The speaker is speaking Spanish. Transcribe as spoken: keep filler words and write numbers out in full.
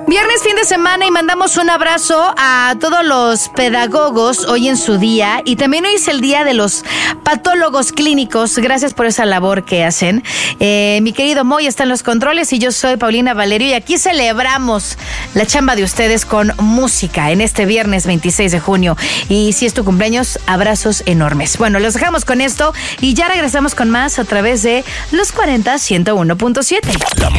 Viernes, fin de semana, y mandamos un abrazo a todos los pedagogos hoy en su día, y también hoy es el día de los patólogos clínicos. Gracias por esa labor que hacen. Eh, mi querido Moy está en los controles y yo soy Paulina Valerio, y aquí celebramos la chamba de ustedes con música en este viernes veintiséis de junio. Y si es tu cumpleaños, abrazos enormes. Bueno, los dejamos con esto y ya regresamos con más a través de Los cuarenta ciento uno punto siete.